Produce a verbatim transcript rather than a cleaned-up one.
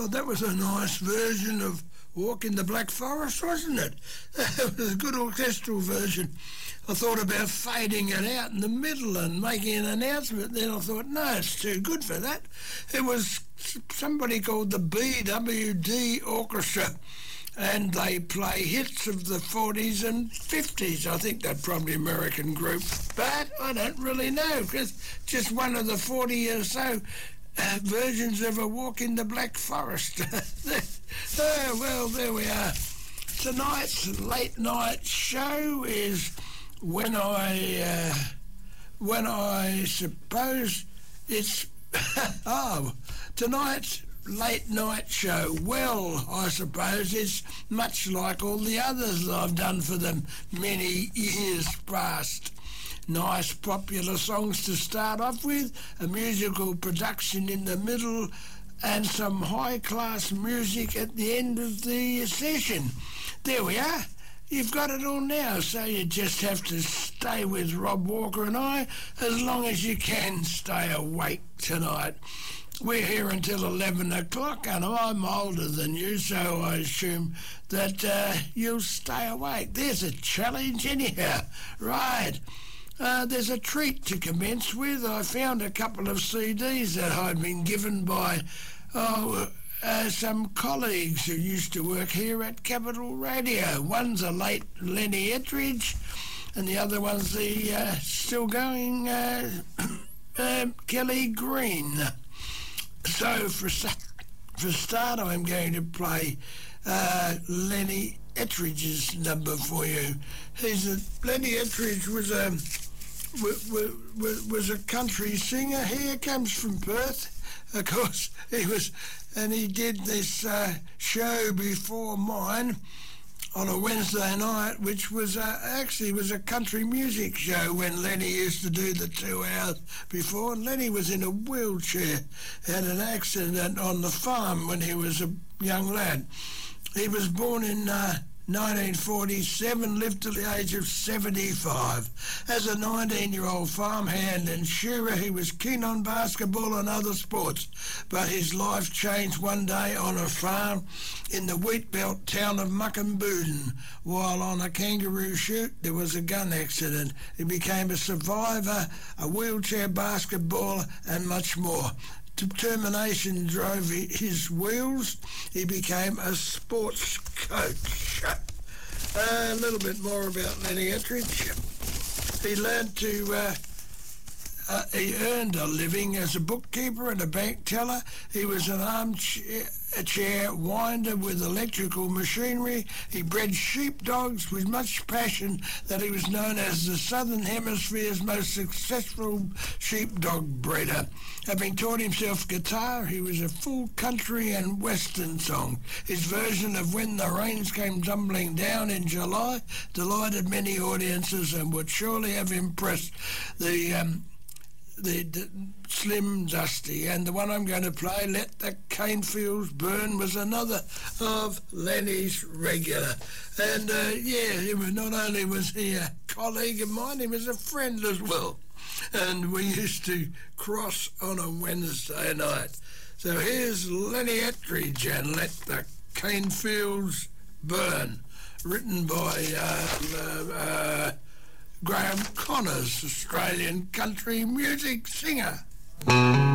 Oh, that was a nice version of Walk in the Black Forest, wasn't it? It was a good orchestral version. I thought about fading it out in the middle and making an announcement. Then I thought, no, it's too good for that. It was somebody called the B W D Orchestra, and they play hits of the forties and fifties. I think they're probably American group, but I don't really know, because just one of the forty or so uh, versions of A Walk in the Black Forest. Oh, well, there we are. Tonight's late night show is when I, uh, when I suppose it's, oh, tonight's late night show, well, I suppose it's much like all the others I've done for them many years past. Nice popular songs to start off with, a musical production in the middle, and some high-class music at the end of the session. There we are. You've got it all now, so you just have to stay with Rob Walker and I as long as you can stay awake tonight. We're here until eleven o'clock, and I'm older than you, so I assume that uh, you'll stay awake. There's a challenge anyhow. Right. Uh, there's a treat to commence with. I found a couple of C Ds that I'd been given by oh, uh, some colleagues who used to work here at Capital Radio. One's a late Lenny Ettridge, and the other one's the uh, still going uh, uh, Kelly Green. So for, for a start, I'm going to play uh, Lenny Ettridge's number for you. He's a, Lenny Ettridge was a was, was a country singer. He comes from Perth, of course. He was, and he did this uh, show before mine on a Wednesday night, which was uh, actually was a country music show when Lenny used to do the two hours before. And Lenny was in a wheelchair, had an accident on the farm when he was a young lad. He was born in uh, nineteen forty-seven, lived till the age of seventy-five. As a nineteen-year-old farmhand and shearer, he was keen on basketball and other sports, but his life changed one day on a farm in the wheat belt town of Muckamboodin. While on a kangaroo shoot, there was a gun accident. He became a survivor, a wheelchair basketballer, and much more. Determination drove his wheels. He became a sports coach. Uh, a little bit more about Lenny Ettridge. He learned to, uh, uh, he earned a living as a bookkeeper and a bank teller. He was an armchair a chair winder with electrical machinery. He bred sheepdogs with much passion that he was known as the Southern Hemisphere's most successful sheepdog breeder. Having taught himself guitar, he was a full country and western song. His version of When the Rains Came Tumbling Down in July delighted many audiences and would surely have impressed the um, The, the Slim Dusty. And the one I'm going to play, Let the Cane Fields Burn, was another of Lenny's regular. And uh, yeah, he was, not only was he a colleague of mine, he was a friend as well. And we used to cross on a Wednesday night. So here's Lenny Ettridge and Let the Cane Fields Burn, written by uh, uh, uh, Graham Connors, Australian country music singer.